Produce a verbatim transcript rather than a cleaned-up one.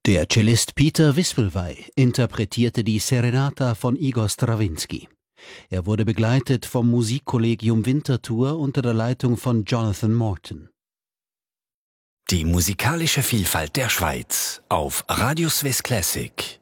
Der Cellist Peter Wispelwey interpretierte die Serenata von Igor Strawinski. Er wurde begleitet vom Musikkollegium Winterthur unter der Leitung von Jonathan Morton. Die musikalische Vielfalt der Schweiz auf Radio Swiss Classic.